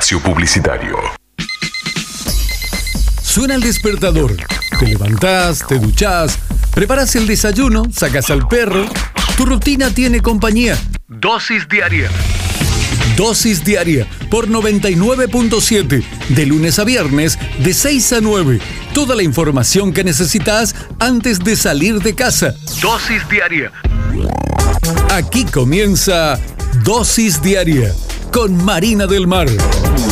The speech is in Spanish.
Espacio publicitario. Suena el despertador. Te levantás, te duchás, preparas el desayuno, sacas al perro. Tu rutina tiene compañía. Dosis diaria. Dosis diaria por 99.7. De lunes a viernes, de 6 a 9. Toda la información que necesitas antes de salir de casa. Dosis diaria. Aquí comienza Dosis Diaria con Marina del Mar.